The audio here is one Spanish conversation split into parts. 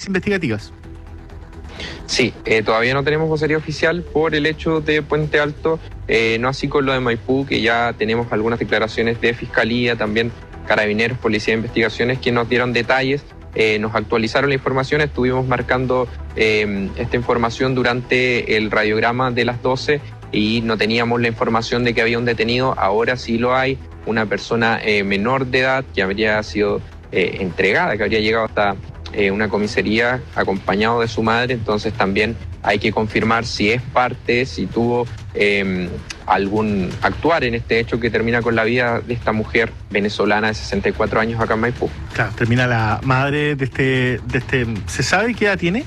investigativas. Sí, todavía no tenemos vocería oficial por el hecho de Puente Alto, no así con lo de Maipú, que ya tenemos algunas declaraciones de Fiscalía, también Carabineros, Policía de Investigaciones, que nos dieron detalles, nos actualizaron la información, estuvimos marcando esta información durante el radiograma de las 12 y no teníamos la información de que había un detenido, ahora sí lo hay, una persona menor de edad que habría sido entregada, que habría llegado hasta una comisaría acompañado de su madre, entonces también hay que confirmar si es parte, si tuvo algún actuar en este hecho que termina con la vida de esta mujer venezolana de 64 años acá en Maipú. Claro, termina la madre de este ¿se sabe qué edad tiene?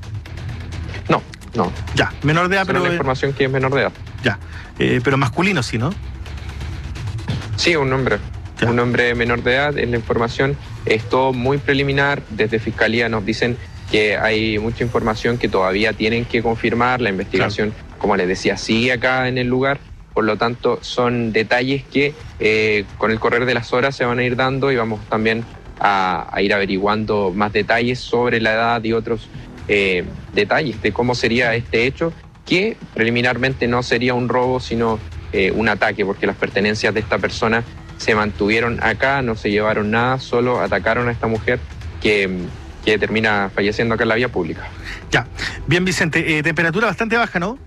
No. Ya, menor de edad, pero... pero... la información que es menor de edad. Ya, pero masculino sí, ¿no? Sí, un hombre. Ya. Un hombre menor de edad, es la información. Es todo muy preliminar. Desde Fiscalía nos dicen que hay mucha información que todavía tienen que confirmar. La investigación, como les decía, sigue acá en el lugar. Por lo tanto, son detalles que con el correr de las horas se van a ir dando y vamos también a ir averiguando más detalles sobre la edad y otros detalles de cómo sería este hecho, que preliminarmente no sería un robo, sino un ataque, porque las pertenencias de esta persona se mantuvieron acá, no se llevaron nada, solo atacaron a esta mujer que termina falleciendo acá en la vía pública. Ya, bien Vicente, temperatura bastante baja, ¿no?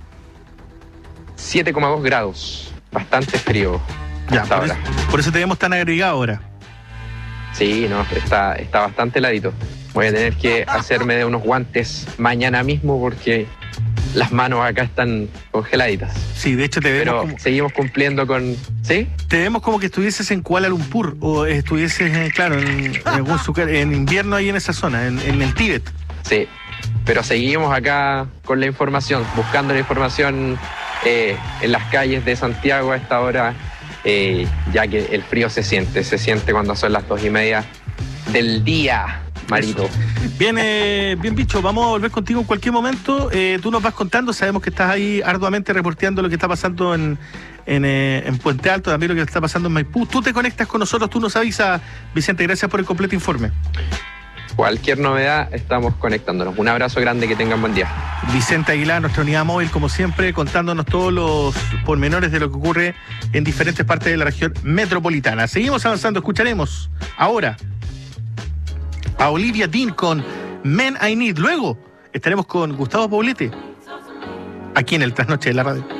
7,2 grados, bastante frío Ya, hasta ahora. Por eso te vemos tan agregado ahora. Sí, no, está bastante heladito. Voy a tener que hacerme de unos guantes mañana mismo porque las manos acá están congeladitas. Sí, de hecho te vemos pero seguimos cumpliendo con... ¿Sí? Te vemos como que estuvieses en Kuala Lumpur o estuvieses, claro, en invierno ahí en esa zona, en el Tíbet. Sí, pero seguimos acá con la información, buscando la información en las calles de Santiago a esta hora, ya que el frío se siente cuando son las 2:30 del día. Marito. Bien, bien bicho, vamos a volver contigo en cualquier momento. Tú nos vas contando, sabemos que estás ahí arduamente reporteando lo que está pasando en Puente Alto, también lo que está pasando en Maipú. Tú te conectas con nosotros, tú nos avisas, Vicente, gracias por el completo informe. Cualquier novedad, estamos conectándonos. Un abrazo grande, que tengan buen día. Vicente Aguilar, nuestra unidad móvil, como siempre, contándonos todos los pormenores de lo que ocurre en diferentes partes de la región metropolitana. Seguimos avanzando, escucharemos ahora a Olivia Dean con Men I Need. Luego estaremos con Gustavo Poblete aquí en el Trasnoche de la Radio.